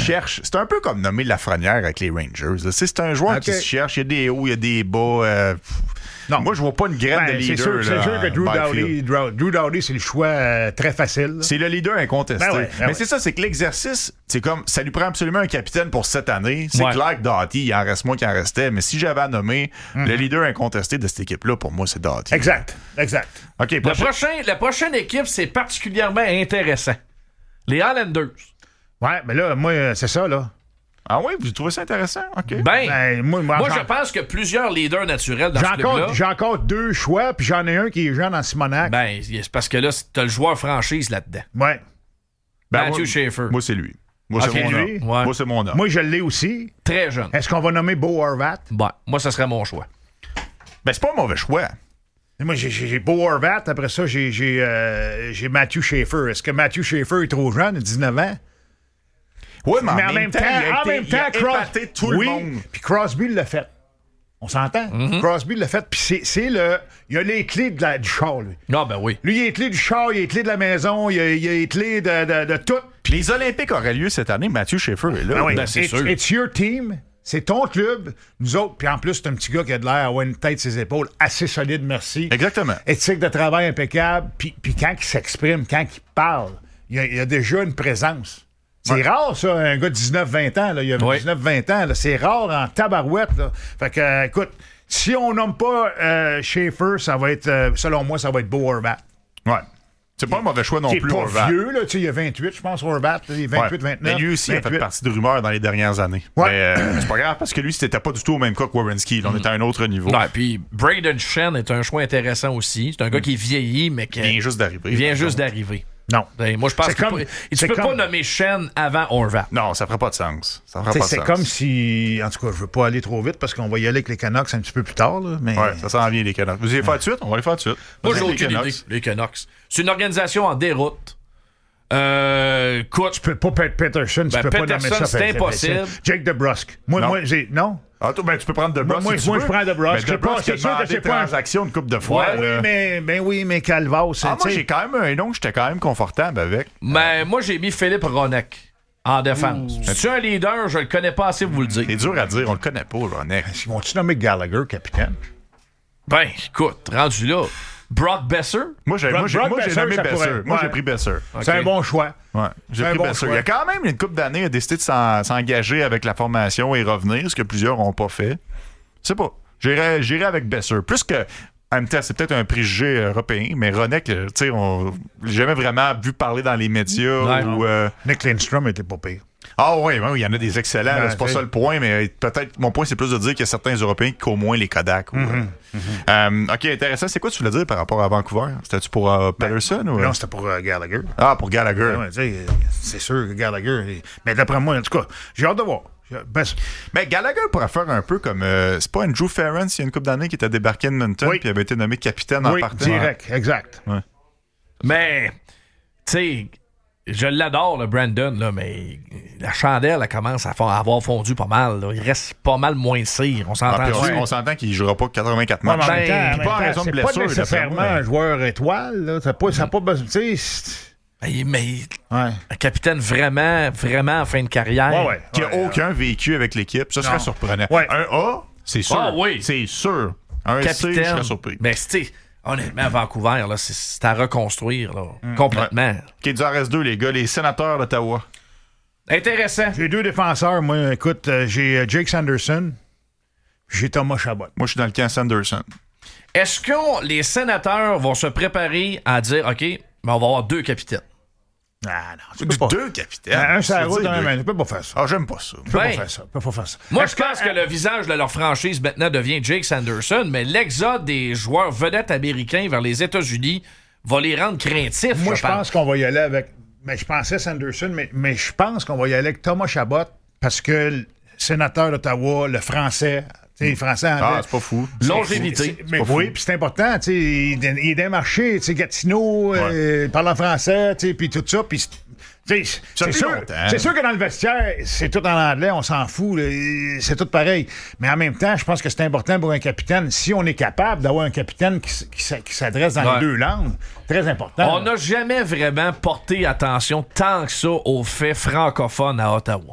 cherche. C'est un peu comme nommer Lafrenière avec les Rangers. Là. C'est un joueur qui se cherche. Il y a des hauts, il y a des bas. Non. Moi, je vois pas une graine de leader. C'est sûr que Drew Doughty, c'est le choix très facile. Là. C'est le leader incontesté. Mais c'est ça, c'est que l'exercice, c'est comme, ça lui prend absolument un capitaine pour cette année. C'est clair que Doughty, il en reste moins qu'il en restait, mais si j'avais à nommer le leader incontesté de cette équipe-là, pour moi, c'est Doughty. Exact. OK, la prochaine équipe, c'est particulièrement intéressant. Les Islanders. Ouais, mais là, moi, c'est ça, là. Ah oui, vous trouvez ça intéressant? OK. Moi, je pense que plusieurs leaders naturels dans ce club-là. J'ai encore 2 choix, puis j'en ai un qui est jeune en Simonac. C'est parce que là, t'as le joueur franchise là-dedans. Ouais. Matthew Schaefer. Moi, c'est lui. Moi, c'est mon homme. Moi, c'est mon homme. Moi, je l'ai aussi. Très jeune. Est-ce qu'on va nommer Bo Horvat? Moi, ça serait mon choix. C'est pas un mauvais choix. Moi, j'ai Bo Horvat. Après ça, j'ai Matthew Schaefer. Est-ce que Matthew Schaefer est trop jeune, 19 ans? Oui, mais en même temps, il a épaté tout le monde. Puis Crosby l'a fait. On s'entend? Crosby l'a fait. Puis il a les clés du char, lui. Ah, ben oui. Lui, il a les clés du char, il a les clés de la maison, il a les clés de tout. Puis les Olympiques auraient lieu cette année. Matthew Schaefer est là. C'est sûr. It's your team. C'est ton club. Nous autres, puis en plus, c'est un petit gars qui a de l'air à avoir une tête sur ses épaules assez solide, merci. Exactement. Éthique de travail impeccable. Puis quand il s'exprime, quand il parle, il y a déjà une présence. C'est rare, ça, un gars de 19-20 ans. Là, il a 19-20 ans. Là, c'est rare en tabarouette. Là. Fait que, écoute, si on nomme pas Schaefer, ça va être, selon moi, ça va être Bo Horvat. Ouais. C'est pas un mauvais choix non plus, Horvat. Horvat. Il est pas vieux, là. Il a 28, je pense, Horvat. Il est 28-29. Mais lui aussi 28. A fait partie de rumeurs dans les dernières années. Ouais. Mais c'est pas grave, parce que lui, c'était pas du tout au même cas que Werenski. On était à un autre niveau. Ouais, puis Braden Shen est un choix intéressant aussi. C'est un gars qui vieillit, mais qui vient juste d'arriver. Non. Moi, je pense que tu peux pas nommer Shen avant Horvat. Non, ça ferait pas de sens. C'est comme si... En tout cas, je veux pas aller trop vite parce qu'on va y aller avec les Canucks un petit peu plus tard. Là, mais... Ouais, ça s'en vient, les Canucks. Vous allez faire tout de suite? On va les faire tout de suite. Moi, j'ai aucune idée. Les Canucks. C'est une organisation en déroute. Écoute... Tu peux pas Peterson, tu peux pas nommer ça. C'est impossible. Jake DeBrusk. Moi, j'ai... Non? Ah, tu peux prendre DeBrusk. Moi, je prends DeBrusk. C'est sûr que c'est pas une transaction une couple de fois. Oui, mais Calvas. Moi, j'ai quand même un nom que j'étais quand même confortable avec. Mais moi, j'ai mis Philippe Ronek en défense. C'est un leader, je le connais pas assez, vous le dire. C'est dur à dire, on le connaît pas, Ronek. Ils vont-tu nommer Gallagher capitaine? Écoute, rendu là. Brock Besser? Moi, j'ai nommé Besser. Moi, j'ai pris Besser. C'est un bon choix. Ouais, j'ai pris Besser. Il y a quand même une couple d'années, il a décidé de s'engager avec la formation et revenir, ce que plusieurs n'ont pas fait. Je sais pas. J'irai avec Besser. Plus que... En même temps, c'est peut-être un préjugé européen, mais Ronek, tu sais, on l'a jamais vraiment vu parler dans les médias. Nick Lindstrom était pas pire. Ah oui, il y en a des excellents. C'est pas ça le point, mais peut-être mon point, c'est plus de dire qu'il y a certains Européens qui au moins les Kodak. OK, intéressant. C'est quoi tu voulais dire par rapport à Vancouver? C'était-tu pour Peterson? Non, c'était pour Gallagher. Ah, pour Gallagher. C'est sûr que Gallagher... Mais d'après moi, en tout cas, j'ai hâte de voir. Mais Gallagher pourrait faire un peu comme... c'est pas Andrew Ference, il y a une couple d'années, qui était débarqué de Edmonton puis avait été nommé capitaine en partant. Direct, exact. Ouais. Mais, tu sais... Je l'adore, le Brandon, là, mais la chandelle elle commence à avoir fondu pas mal. Là. Il reste pas mal moins de cire. On s'entend. On s'entend qu'il ne jouera pas 84 matchs. C'est pas nécessairement un joueur étoile. Là. Ça n'a pas besoin... Mais un capitaine vraiment, vraiment en fin de carrière. Qui n'a aucun vécu avec l'équipe. Ça serait surprenant. Un A, c'est sûr. Ah oui. C'est sûr. Un capitaine, C, je serais surpris. Mais c'était... Honnêtement, à Vancouver, là, c'est à reconstruire là, complètement. OK, il en reste 2, les gars. Les Sénateurs d'Ottawa. Intéressant. J'ai 2 défenseurs. Moi, écoute, j'ai Jake Sanderson. J'ai Thomas Chabot. Moi, je suis dans le camp Sanderson. Est-ce que les Sénateurs vont se préparer à dire, OK, mais on va avoir 2 capitaines? Ah non, c'est pas 2 capitaines. Un sur la route, tu peux pas faire ça. Ah, j'aime pas ça. Tu peux pas faire ça. Moi, je pense que le visage de leur franchise maintenant devient Jake Sanderson, mais l'exode des joueurs vedettes américains vers les États-Unis va les rendre craintifs. Moi, je pense qu'on va y aller avec... Mais je pensais Sanderson, mais je pense qu'on va y aller avec Thomas Chabot parce que le sénateur d'Ottawa, le français... Les Français anglais. C'est pas fou. Longévité. Mais oui, puis c'est important. Il est d'un marché. Gatineau, parle en français, puis tout ça. Puis c'est sûr que dans le vestiaire, c'est tout en anglais, on s'en fout. C'est tout pareil. Mais en même temps, je pense que c'est important pour un capitaine. Si on est capable d'avoir un capitaine qui s'adresse dans les 2 langues, très important. On n'a jamais vraiment porté attention tant que ça aux faits francophones à Ottawa.